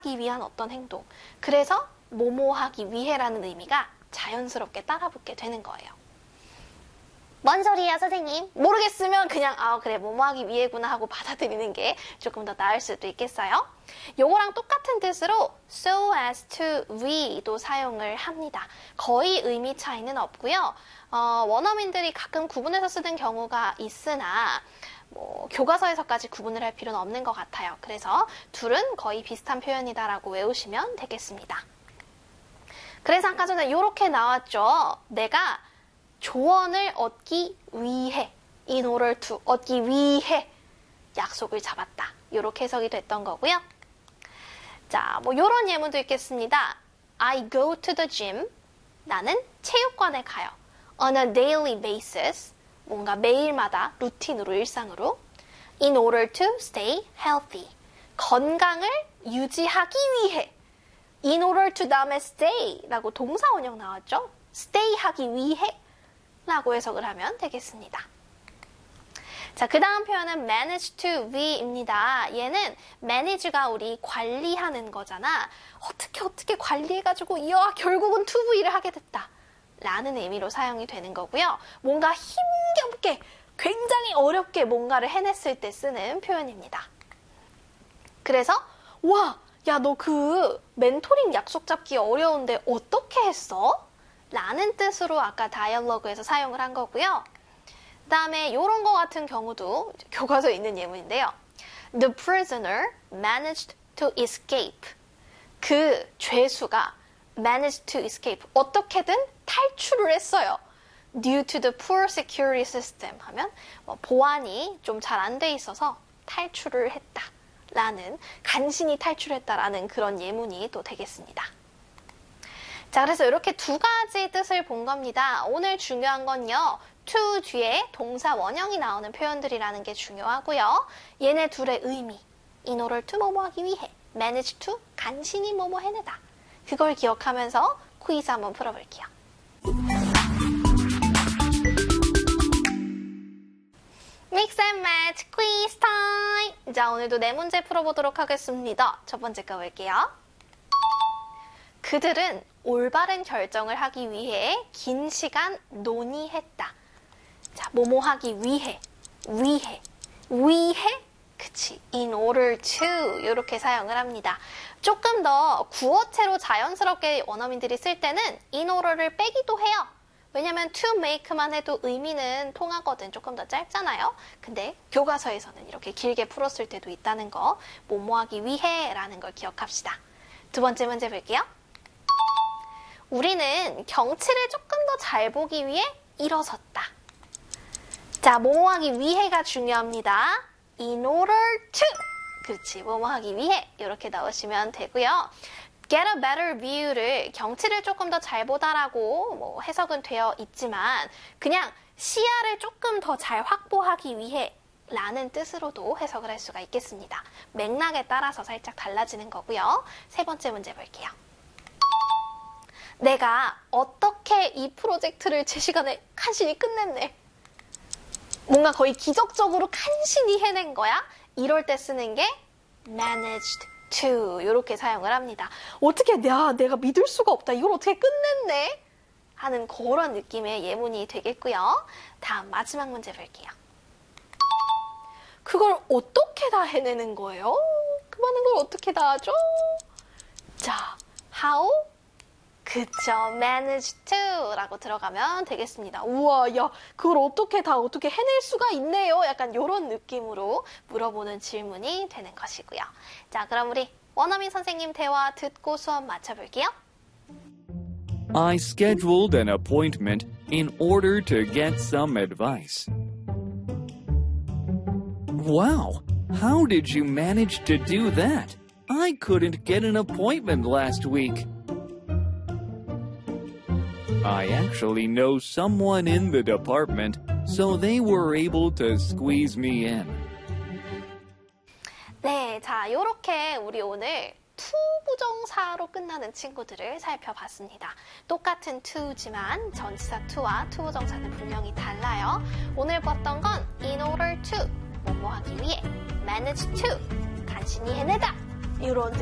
하기 위한 어떤 행동. 그래서 뭐뭐 하기 위해라는 의미가 자연스럽게 따라붙게 되는 거예요. 뭔 소리야, 선생님? 모르겠으면 그냥 그래, 뭐뭐 하기 위해구나 하고 받아들이는 게 조금 더 나을 수도 있겠어요. 요거랑 똑같은 뜻으로 so as to we도 사용을 합니다. 거의 의미 차이는 없고요. 원어민들이 가끔 구분해서 쓰는 경우가 있으나 교과서에서까지 구분을 할 필요는 없는 것 같아요. 그래서 둘은 거의 비슷한 표현이다라고 외우시면 되겠습니다. 그래서 아까 전에 이렇게 나왔죠. 내가 조언을 얻기 위해, in order to, 얻기 위해 약속을 잡았다. 이렇게 해석이 됐던 거고요. 자, 이런 예문도 있겠습니다. I go to the gym. 나는 체육관에 가요. On a daily basis. 뭔가 매일마다 루틴으로, 일상으로. In order to stay healthy. 건강을 유지하기 위해. In order to 다음에 stay 라고 동사 원형 나왔죠? stay 하기 위해 라고 해석을 하면 되겠습니다. 자, 그 다음 표현은 manage to we입니다. 얘는 manage가 우리 관리하는 거잖아. 어떻게 관리해가지고 이야 결국은 to we를 하게 됐다 라는 의미로 사용이 되는 거고요. 뭔가 힘겹게 굉장히 어렵게 뭔가를 해냈을 때 쓰는 표현입니다. 그래서 와, 야, 너 그 멘토링 약속 잡기 어려운데 어떻게 했어? 라는 뜻으로 아까 다이얼로그에서 사용을 한 거고요. 그 다음에 이런 거 같은 경우도 교과서에 있는 예문인데요. The prisoner managed to escape. 그 죄수가 managed to escape. 어떻게든 탈출을 했어요. Due to the poor security system 하면 보안이 좀 잘 안 돼 있어서 탈출을 했다. 라는, 간신히 탈출했다라는 그런 예문이 또 되겠습니다. 자, 그래서 이렇게 두 가지 뜻을 본 겁니다. 오늘 중요한 건요, to 뒤에 동사 원형이 나오는 표현들이라는 게 중요하고요. 얘네 둘의 의미, in order to 뭐뭐 하기 위해, manage to 간신히 뭐뭐 해내다. 그걸 기억하면서 퀴즈 한번 풀어볼게요. Mix and match quiz time! 자, 오늘도 네 문제 풀어보도록 하겠습니다. 첫 번째 거 볼게요. 그들은 올바른 결정을 하기 위해 긴 시간 논의했다. 자, 뭐뭐 하기 위해, 그치, in order to 이렇게 사용을 합니다. 조금 더 구어체로 자연스럽게 원어민들이 쓸 때는 in order를 빼기도 해요. 왜냐면 to make만 해도 의미는 통하거든. 조금 더 짧잖아요. 근데 교과서에서는 이렇게 길게 풀었을 때도 있다는 거, 뭐뭐 하기 위해 라는 걸 기억합시다. 두 번째 문제 볼게요. 우리는 경치를 조금 더 잘 보기 위해 일어섰다. 자, 뭐뭐 하기 위해가 중요합니다. In order to. 그렇지, 뭐뭐 하기 위해. 이렇게 넣으시면 되고요. Get a better view를 경치를 조금 더 잘 보다라고 해석은 되어 있지만 그냥 시야를 조금 더 잘 확보하기 위해 라는 뜻으로도 해석을 할 수가 있겠습니다. 맥락에 따라서 살짝 달라지는 거고요. 세 번째 문제 볼게요. 내가 어떻게 이 프로젝트를 제 시간에 간신히 끝냈네. 뭔가 거의 기적적으로 간신히 해낸 거야. 이럴 때 쓰는 게 managed to 이렇게 사용을 합니다. 어떻게 내가 믿을 수가 없다. 이걸 어떻게 끝냈네. 하는 그런 느낌의 예문이 되겠고요. 다음 마지막 문제 볼게요. 그걸 어떻게 다 해내는 거예요? 그 많은 걸 어떻게 다 하죠? 자, how? 그쵸, manage to 라고 들어가면 되겠습니다. 우와, 야, 그걸 어떻게 해낼 수가 있네요. 약간 이런 느낌으로 물어보는 질문이 되는 것이고요. 자, 그럼 우리 원어민 선생님 대화 듣고 수업 맞춰볼게요. I scheduled an appointment in order to get some advice. Wow, how did you manage to do that? I couldn't get an appointment last week. I actually know someone in the department, so they were able to squeeze me in. 네, 자, 요렇게 우리 오늘 to 부정사로 끝나는 친구들을 살펴봤습니다. 똑같은 to지만 전치사 to와 to 부정사는 분명히 달라요. 오늘 봤던 건 in order to, 뭐뭐 하기 위해, manage to, 간신히 해내다, 이런